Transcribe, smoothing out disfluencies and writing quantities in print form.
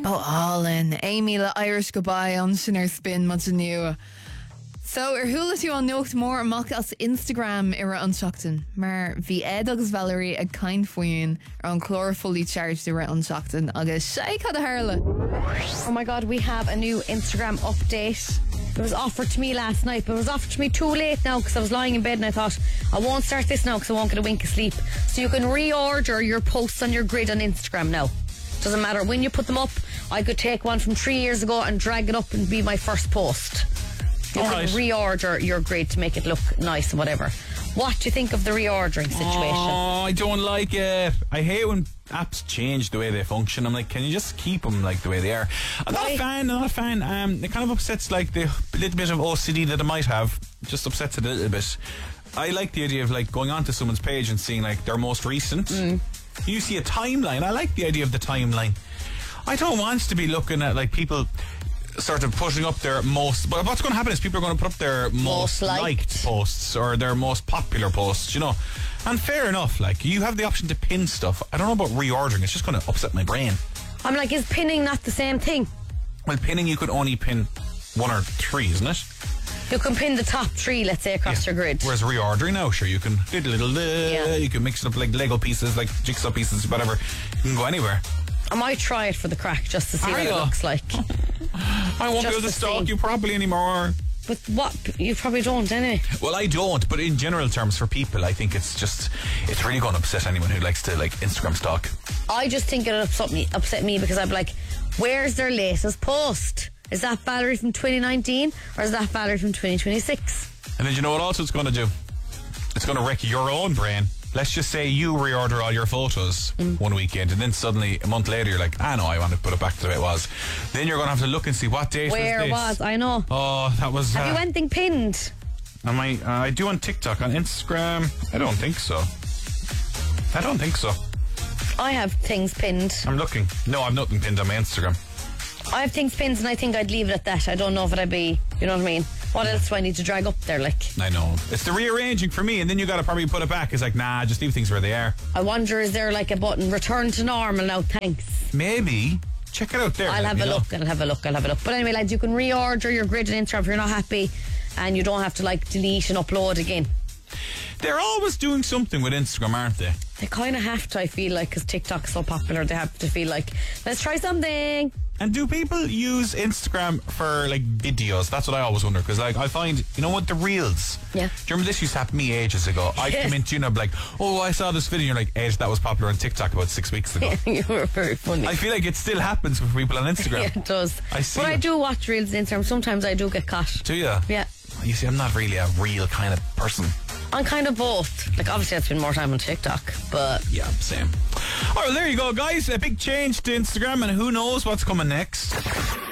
Oh, Allen, Amy le Irish goodbye on sin spin much new. So hula tú an nocht mór amach as Instagram ar ansachtain, mar bhí agus Valerie ag kind faoin an chlorofully charged ar ansachtain agus sé cad a harla. Oh my God, we have a new Instagram update. It was offered to me last night, but it was offered to me too late now because I was lying in bed and I thought, I won't start this now because I won't get a wink of sleep. So you can reorder your posts on your grid on Instagram now. Doesn't matter when you put them up. I could take one from 3 years ago and drag it up and be my first post. You can reorder your grid to make it look nice and whatever. What do you think of the reordering situation? Oh, I don't like it. I hate when apps change the way they function. I'm like, can you just keep them like the way they are? I'm not a fan. It kind of upsets like the little bit of OCD that I might have. Just upsets it a little bit. I like the idea of like going onto someone's page and seeing like their most recent. You see a timeline. I like the idea of the timeline. I don't want to be looking at like people sort of putting up their most, but what's going to happen is people are going to put up their most liked posts or their most popular posts, you know. And fair enough, like you have the option to pin stuff. I don't know about reordering, it's just going to upset my brain. I'm like, is pinning not the same thing? Well, pinning you could only pin 1 or 3, isn't it? You can pin the top 3, let's say, across your grid. Whereas reordering now, sure, you can do you can mix it up like Lego pieces, like jigsaw pieces, whatever. You can go anywhere. I might try it for the crack just to see what it looks like. I won't be able to stalk you properly anymore. But what? You probably don't anyway. Well, I don't, but in general terms for people, I think it's really going to upset anyone who likes to like Instagram stalk. I just think it upset me because I'd be like, where's their latest post? Is that Valerie from 2019 or is that Valerie from 2026? And then you know what else it's going to do? It's going to wreck your own brain. Let's just say you reorder all your photos one weekend and then suddenly a month later you're like, no, I want to put it back to the way it was. Then you're going to have to look and see what date where was this. was, I know. Oh, that was... Have you anything pinned? I do on TikTok. On Instagram, I don't think so. I have things pinned. I'm looking. No, I've nothing pinned on my Instagram. I have things pinned and I think I'd leave it at that. I don't know if it'd be, you know what I mean? What else do I need to drag up there, like? I know. It's the rearranging for me, and then you got to probably put it back. It's like, nah, just leave things where they are. I wonder, is there like a button, return to normal now, thanks? Maybe. Check it out there. I'll have a look. But anyway, lads, you can reorder your grid and Instagram if you're not happy, and you don't have to like delete and upload again. They're always doing something with Instagram, aren't they? They kind of have to, I feel like, because TikTok's so popular, they have to feel like, let's try something. And do people use Instagram for like videos? That's what I always wonder, because like I find, you know what, the reels. Yeah. Do you remember this used to happen to me ages ago? I'd come into, you know, like, oh, I saw this video, and you're like, Ed, that was popular on TikTok about 6 weeks ago. You were very funny. I feel like it still happens with people on Instagram. Yeah, it does. I see. But I do watch reels on Instagram. Sometimes I do get caught. Do you? Yeah. You see, I'm not really a real kind of person. I'm kind of both. Like, obviously I spend more time on TikTok, but... Yeah, same. Alright, well, there you go, guys. A big change to Instagram, and who knows what's coming next.